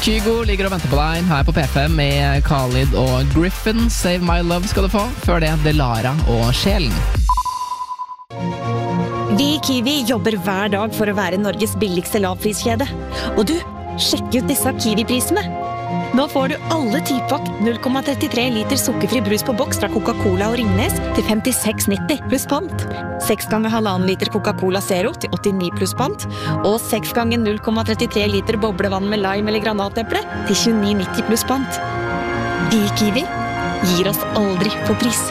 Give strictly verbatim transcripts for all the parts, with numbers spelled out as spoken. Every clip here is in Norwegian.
Kygo ligger og venter på deg her på P fem med Khalid og Griffin. Save My Love skal du få. Før det, Delara og Sjelen. Vi i Kiwi jobber hver dag for å være Norges billigste lavpriskjede. Og du, sjekk ut disse Kiwi-prisene. Nå får du alle tipakk null komma trettitre liter sukkerfri brus på boks fra Coca-Cola og Ringnes til femtiseks nitti pluss pant. seks ganger halvannen liter Coca-Cola Zero til åttini pluss pant. Og seks ganger null komma trettitre liter boblevann med lime eller granateple til tjueni nitti pluss pant. Vi i Kiwi gir oss aldri på pris.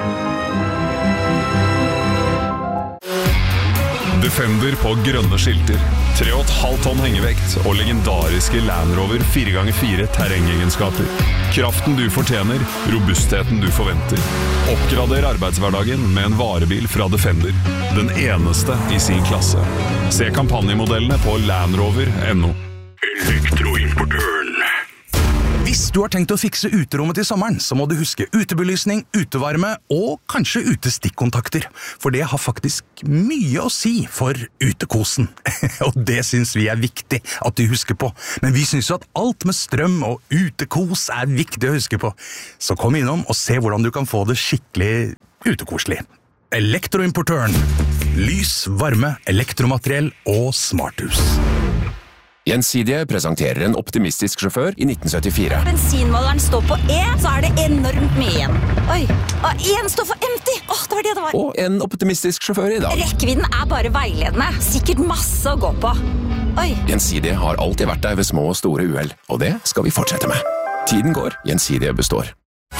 Defender på grønne skilter, tre og et halvt tonn hengevekt og legendariske Land Rover fire ganger fire terrengegenskaper. Kraften du fortjener, robustheten du forventer. Oppgrader arbeidshverdagen med en varebil fra Defender. Den eneste i sin klasse. Se kampanjemodellene på land rover punktum no. Elektroimportøren. Hvis du har tenkt å fikse uterommet til sommeren, så må du huske utebelysning, utevarme og kanskje utestikkontakter. For det har faktisk mye å si for utekosen. Og det synes vi er viktig at du husker på. Men vi synes jo at alt med strøm og utekos er viktig å huske på. Så kom innom og se hvordan du kan få det skikkelig utekoselig. Elektroimportøren. Lys, varme, elektromateriell og smarthus. Gjensidige presenterer en optimistisk sjåfør i nitten syttifire. Bensinmåleren står på E, så er det enormt mye igjen. Oi, og en står for empty. Åh, det var det det var. Og en optimistisk sjåfør i dag. Rekkevidden er bare veiledende. Sikkert masse å gå på. Oi. Gjensidige har alltid vært der ved små og store uheld, og det skal vi fortsette med. Tiden går, Gjensidige består.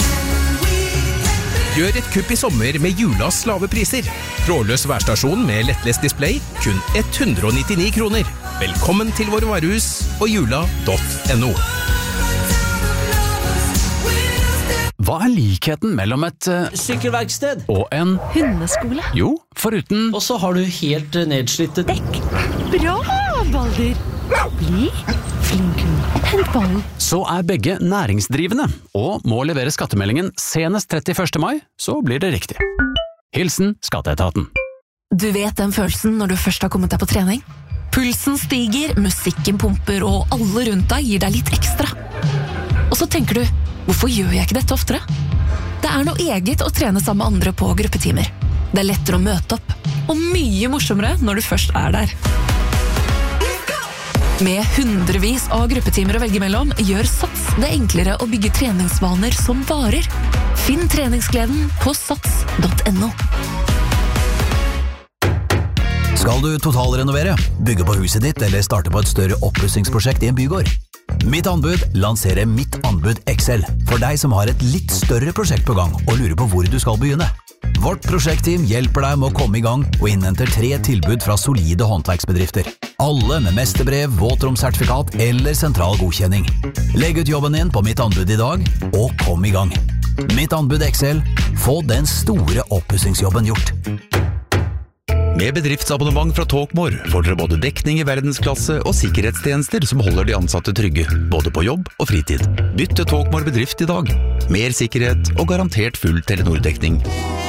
Gjør et kupp i sommer med Julas lave priser. Trådløs værstasjon med lettlest display, kun ett hundre nittini kroner. Velkommen til våre varehus og jula punktum no. Hva er likheten mellom et uh, sykkelverksted og en hundeskole? Jo, foruten Og så har du helt uh, nedslitte dekk. Bra, Balder. Bli flink. Hent ballen. Så er begge næringsdrivende og må levere skattemeldingen senest trettiførste mai, så blir det riktig. Hilsen Skatteetaten. Du vet den følelsen når du først har kommet deg på trening? Pulsen stiger, musikken pumper, og alle rundt deg gir deg litt ekstra. Og så tenker du, hvorfor gjør jeg ikke dette oftere? Det er noe eget å trene sammen med andre på gruppetimer. Det er lettere å møte opp, og mye morsommere når du først er der. Med hundrevis av gruppetimer å velge mellom, gjør Sats det enklere å bygge treningsvaner som varer. Finn treningsgleden på sats punktum no. Skal du totalrenovere, bygge på huset ditt eller starte på et større oppussingsprosjekt i en bygård? Mitt anbud lanserer Mitt anbud X L for deg som har et litt større prosjekt på gang og lurer på hvor du skal begynne. Vårt prosjektteam hjelper deg med å komme i gang og innhenter tre tilbud fra solide håndverksbedrifter. Alle med mesterbrev, våtromsertifikat eller sentral godkjenning. Legg ut jobben din på Mitt anbud i dag, og kom i gang. Mitt anbud X L. Få den store oppussingsjobben gjort. Med bedriftsabonnement fra Talkmore får dere både dekning i verdensklasse og sikkerhetstjenester som holder de ansatte trygge, både på jobb og fritid. Bytt til Talkmore bedrift i dag. Mer sikkerhet og garantert full Telenor-dekning.